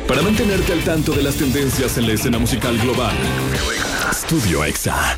Para mantenerte al tanto de las tendencias en la escena musical global. Estudio Exa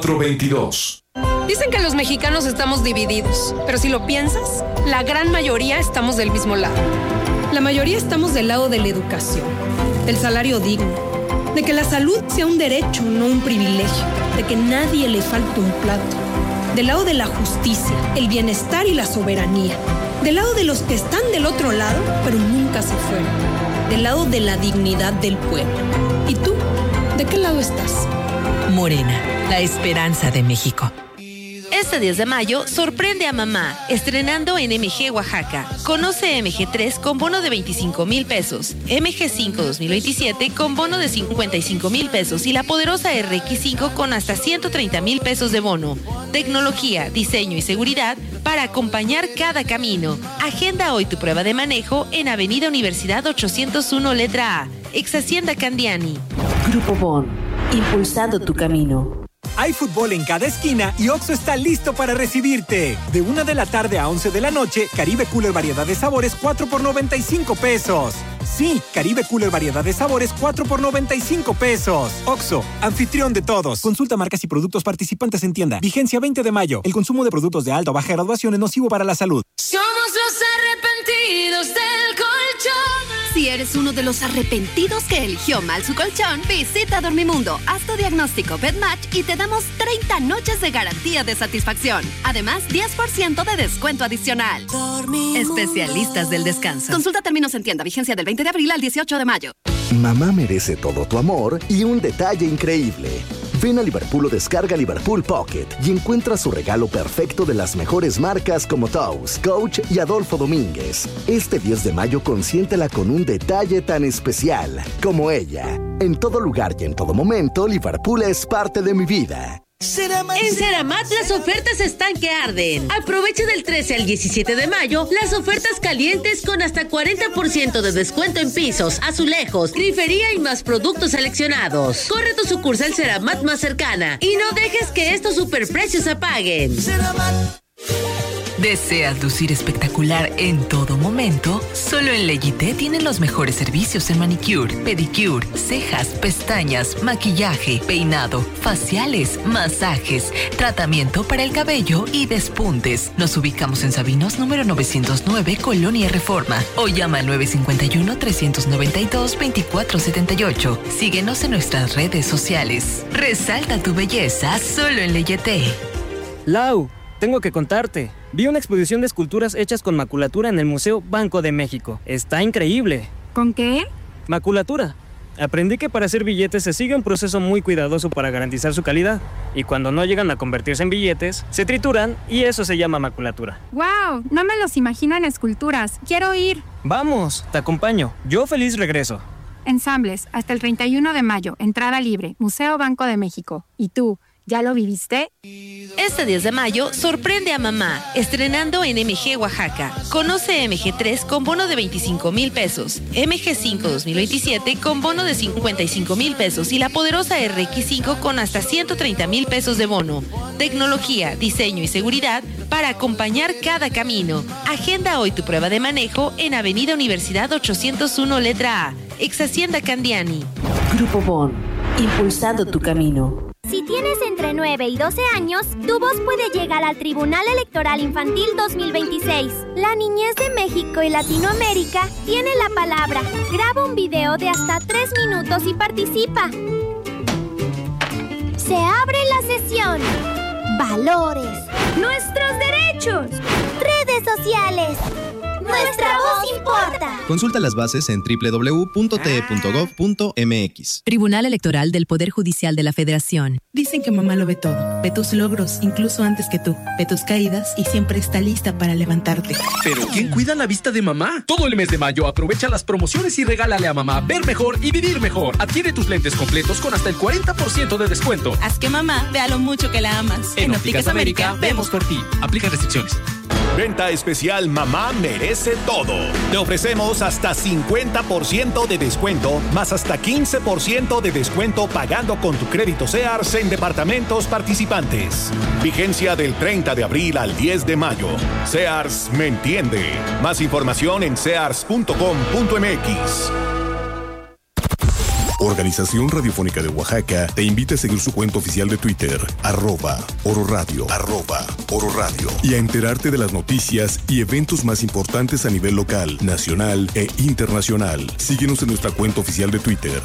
422. Dicen que los mexicanos estamos divididos, pero si lo piensas, la gran mayoría estamos del mismo lado. La mayoría estamos del lado de la educación, del salario digno, de que la salud sea un derecho, no un privilegio, de que nadie le falte un plato, del lado de la justicia, el bienestar y la soberanía, del lado de los que están del otro lado, pero nunca se fueron, del lado de la dignidad del pueblo. ¿Y tú? ¿De qué lado estás? Morena, la esperanza de México. Este 10 de mayo, sorprende a mamá, estrenando en MG Oaxaca. Conoce MG3 con bono de 25,000 pesos, MG5 2027 con bono de 55,000 pesos y la poderosa RX5 con hasta 130,000 pesos de bono. Tecnología, diseño y seguridad para acompañar cada camino. Agenda hoy tu prueba de manejo en Avenida Universidad 801 letra A, ex Hacienda Candiani. Grupo Bon, impulsando tu camino. Hay fútbol en cada esquina y Oxxo está listo para recibirte. De 1 de la tarde a 11 de la noche, Caribe Cooler variedad de sabores 4 por 95 pesos. Sí, Caribe Cooler variedad de sabores 4 por 95 pesos. Oxxo, anfitrión de todos. Consulta marcas y productos participantes en tienda. Vigencia 20 de mayo. El consumo de productos de alta o baja graduación es nocivo para la salud. Somos los arrepentidos del colchón. Si eres uno de los arrepentidos que eligió mal su colchón, visita Dormimundo, haz tu diagnóstico BedMatch y te damos 30 noches de garantía de satisfacción. Además, 10% de descuento adicional. Dormimundo. Especialistas del descanso. Consulta términos en tienda. Vigencia del 20 de abril al 18 de mayo. Mamá merece todo tu amor y un detalle increíble. Ven a Liverpool o descarga Liverpool Pocket y encuentra su regalo perfecto de las mejores marcas como Toast, Coach y Adolfo Domínguez. Este 10 de mayo consiéntela con un detalle tan especial como ella. En todo lugar y en todo momento, Liverpool es parte de mi vida. En Ceramat las ofertas están que arden. Aprovecha del 13 al 17 de mayo las ofertas calientes con hasta 40% de descuento en pisos, azulejos, grifería y más productos seleccionados. Corre tu sucursal Ceramat más cercana y no dejes que estos superprecios apaguen. ¿Deseas lucir espectacular en todo momento? Solo en Leyité tienen los mejores servicios en manicure, pedicure, cejas, pestañas, maquillaje, peinado, faciales, masajes, tratamiento para el cabello y despuntes. Nos ubicamos en Sabinos número 909, Colonia Reforma, o llama al 951-392-2478. Síguenos en nuestras redes sociales. Resalta tu belleza solo en Leyité. Lau, tengo que contarte. Vi una exposición de esculturas hechas con maculatura en el Museo Banco de México. Está increíble. ¿Con qué? Maculatura. Aprendí que para hacer billetes se sigue un proceso muy cuidadoso para garantizar su calidad. Y cuando no llegan a convertirse en billetes, se trituran y eso se llama maculatura. ¡Wow! No me los imagino en esculturas. Quiero ir. Vamos, te acompaño. Yo feliz regreso. Ensambles, hasta el 31 de mayo. Entrada libre. Museo Banco de México. ¿Y tú? ¿Ya lo viviste? Este 10 de mayo, sorprende a mamá, estrenando en MG Oaxaca. Conoce MG3 con bono de 25,000 pesos, MG5 2027 con bono de 55,000 pesos y la poderosa RX5 con hasta 130,000 pesos de bono. Tecnología, diseño y seguridad para acompañar cada camino. Agenda hoy tu prueba de manejo en Avenida Universidad 801 letra A, ex Hacienda Candiani. Grupo Bon, impulsando tu camino. Si tienes entre 9 y 12 años, tu voz puede llegar al Tribunal Electoral Infantil 2026. La niñez de México y Latinoamérica tiene la palabra. Graba un video de hasta 3 minutos y participa. Se abre la sesión. Valores. Nuestros derechos. Redes sociales. Nuestra voz importa. Consulta las bases en www.te.gov.mx. Tribunal Electoral del Poder Judicial de la Federación. Dicen que mamá lo ve todo. Ve tus logros, incluso antes que tú. Ve tus caídas y siempre está lista para levantarte. ¿Pero quién cuida la vista de mamá? Todo el mes de mayo aprovecha las promociones y regálale a mamá ver mejor y vivir mejor. Adquiere tus lentes completos con hasta el 40% de descuento. Haz que mamá vea lo mucho que la amas. En Ópticas América, vemos por ti. Aplica restricciones. Venta especial Mamá Merece Todo. Te ofrecemos hasta 50% de descuento, más hasta 15% de descuento pagando con tu crédito Sears en departamentos participantes. Vigencia del 30 de abril al 10 de mayo. Sears me entiende. Más información en sears.com.mx. Organización Radiofónica de Oaxaca te invita a seguir su cuenta oficial de Twitter, @ororadio, @ororadio, y a enterarte de las noticias y eventos más importantes a nivel local, nacional e internacional. Síguenos en nuestra cuenta oficial de Twitter,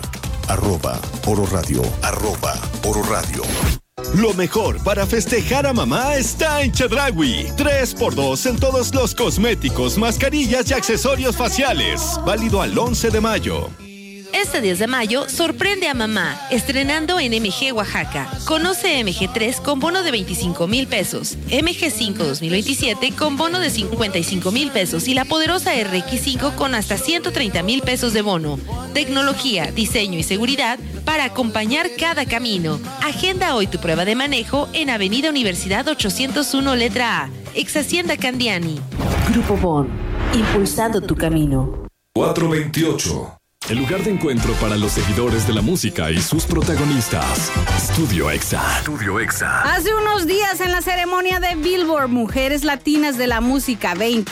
@ororadio, @ororadio. Lo mejor para festejar a mamá está en Chedraui. 3x2 en todos los cosméticos, mascarillas y accesorios faciales. Válido al 11 de mayo. Este 10 de mayo, sorprende a mamá, estrenando en MG Oaxaca. Conoce MG3 con bono de 25,000 pesos, MG5 2027 con bono de 55,000 pesos y la poderosa RX5 con hasta 130,000 pesos de bono. Tecnología, diseño y seguridad para acompañar cada camino. Agenda hoy tu prueba de manejo en Avenida Universidad 801 letra A, ex Hacienda Candiani. Grupo Bon, impulsando tu camino. 428. El lugar de encuentro para los seguidores de la música y sus protagonistas. Estudio Exa. Hace unos días, en la ceremonia de Billboard Mujeres Latinas de la Música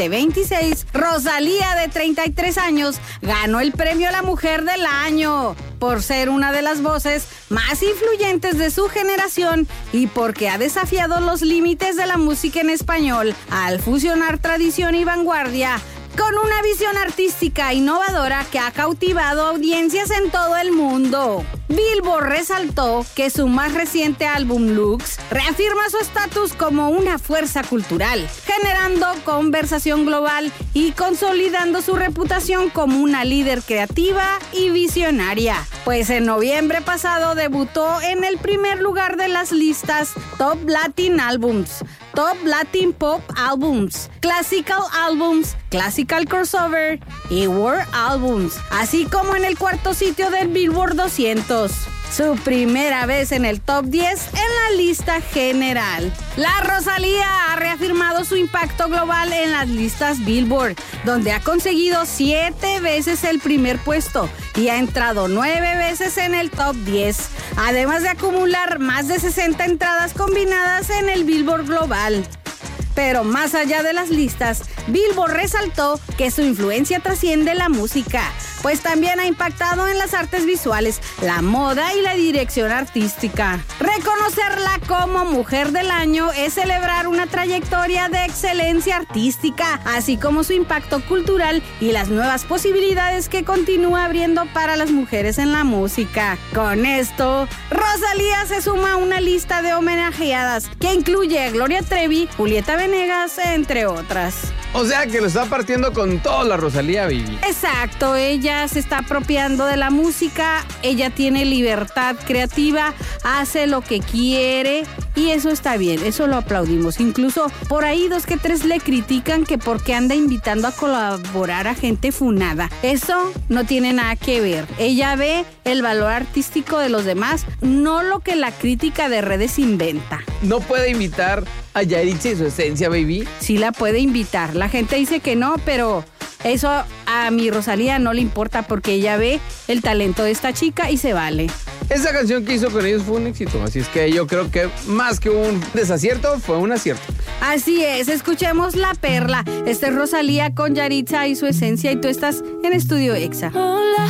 2026, Rosalía, de 33 años, ganó el premio a la Mujer del Año por ser una de las voces más influyentes de su generación y porque ha desafiado los límites de la música en español al fusionar tradición y vanguardia con una visión artística innovadora que ha cautivado audiencias en todo el mundo. Billboard resaltó que su más reciente álbum, Lux, reafirma su estatus como una fuerza cultural, generando conversación global y consolidando su reputación como una líder creativa y visionaria. Pues en noviembre pasado debutó en el primer lugar de las listas Top Latin Albums, Top Latin Pop Albums, Classical Albums, Classical Crossover y World Albums, así como en el cuarto sitio del Billboard 200. Su primera vez en el top 10 en la lista general. La Rosalía ha reafirmado su impacto global en las listas Billboard, donde ha conseguido 7 veces el primer puesto y ha entrado 9 veces en el top 10, además de acumular más de 60 entradas combinadas en el Billboard Global. Pero más allá de las listas, Billboard resaltó que su influencia trasciende la música, pues también ha impactado en las artes visuales, la moda y la dirección artística. Reconocerla como Mujer del Año es celebrar una trayectoria de excelencia artística, así como su impacto cultural y las nuevas posibilidades que continúa abriendo para las mujeres en la música. Con esto, Rosalía se suma a una lista de homenajeadas que incluye a Gloria Trevi, Julieta Venegas, entre otras. O sea que lo está partiendo con toda la Rosalía, baby. Exacto, ella se está apropiando de la música, ella tiene libertad creativa, hace lo que quiere y eso está bien, eso lo aplaudimos. Incluso por ahí 2 que 3 le critican que porque anda invitando a colaborar a gente funada. Eso no tiene nada que ver. Ella ve el valor artístico de los demás, no lo que la crítica de redes inventa. ¿No puede invitar a Yaritza y su esencia, baby? Sí la puede invitar. La gente dice que no, pero eso a mi Rosalía no le importa porque ella ve el talento de esta chica y se vale. Esa canción que hizo con ellos fue un éxito, así es que yo creo que más que un desacierto, fue un acierto. Así es, escuchemos La Perla. Esta es Rosalía con Yaritza y su esencia y tú estás en Estudio Exa. Hola.